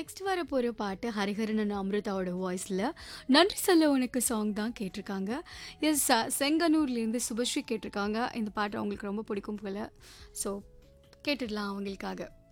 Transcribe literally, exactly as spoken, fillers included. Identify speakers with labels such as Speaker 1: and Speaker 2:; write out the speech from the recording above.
Speaker 1: Next வரப்போற பாட்டு Hariharan and அம்ருதாவோட வாய்ஸ்ல நன்றி சொல்ல உனக்கு சாங் தான் கேட்டிருக்காங்க. எஸ் செங்கனூர்லேருந்து சுபஸ்ரீ கேட்டிருக்காங்க. இந்த பாட்டு அவங்களுக்கு ரொம்ப பிடிக்கும் போல. ஸோ கேட்டுடலாம் அவங்களுக்காக.